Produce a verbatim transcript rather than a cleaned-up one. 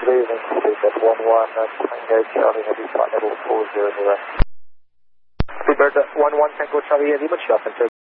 Good evening, Speedbird one one, Tango Charlie, Heavy Flight Level four zero zero. Speedbird one one, Tango Charlie, Heavy, much up,